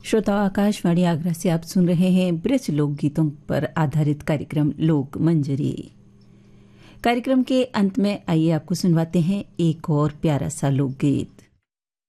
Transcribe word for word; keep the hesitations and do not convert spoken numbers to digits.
श्रोताओं, आकाशवाणी आगरा से आप सुन रहे हैं ब्रज लोकगीतों पर आधारित कार्यक्रम लोक मंजरी। कार्यक्रम के अंत में आइए आपको सुनवाते हैं एक और प्यारा सा लोकगीत।